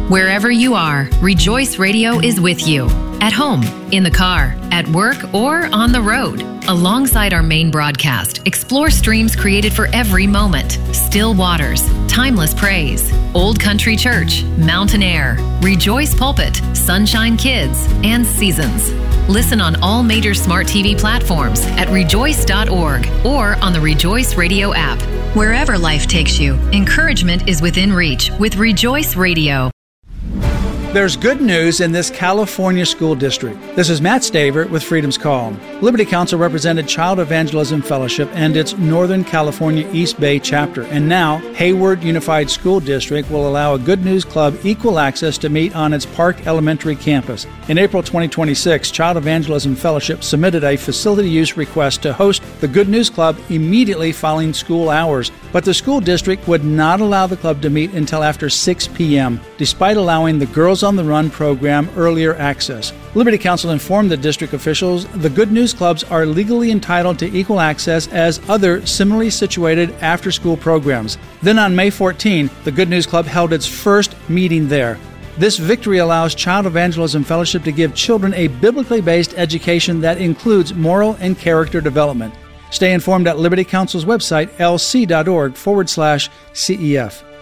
Wherever you are, Rejoice Radio is with you. At home, in the car, at work, or on the road. Alongside our main broadcast, explore streams created for every moment. Still Waters, Timeless Praise, Old Country Church, Mountain Air, Rejoice Pulpit, Sunshine Kids, and Seasons. Listen on all major smart TV platforms at rejoice.org or on the Rejoice Radio app. Wherever life takes you, encouragement is within reach with Rejoice Radio. There's good news in this California school district. This is Matt Staver with Freedom's Call. Liberty Counsel represented Child Evangelism Fellowship and its Northern California East Bay chapter, and now Hayward Unified School District will allow a Good News Club equal access to meet on its Park Elementary campus. In April 2026, Child Evangelism Fellowship submitted a facility use request to host the Good News Club immediately following school hours, but the school district would not allow the club to meet until after 6 p.m., despite allowing the Girls on the Run program earlier access. Liberty Counsel informed the district officials the Good News Clubs are legally entitled to equal access as other similarly situated after-school programs. Then on May 14, the Good News Club held its first meeting there. This victory allows Child Evangelism Fellowship to give children a biblically based education that includes moral and character development. Stay informed at Liberty Counsel's website, lc.org/CEF.